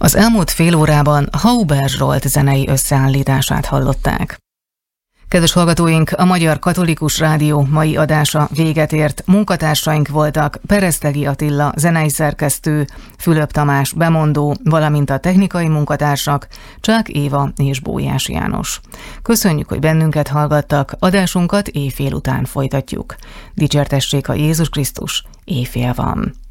Az elmúlt fél órában Hauber Zsolt zenei összeállítását hallották. Kedves hallgatóink, a Magyar Katolikus Rádió mai adása véget ért. Munkatársaink voltak Peresztegi Attila, zenei szerkesztő, Fülöp Tamás, bemondó, valamint a technikai munkatársak, Csák Éva és Bójás János. Köszönjük, hogy bennünket hallgattak, adásunkat éjfél után folytatjuk. Dicsértessék a Jézus Krisztus, éjfél van.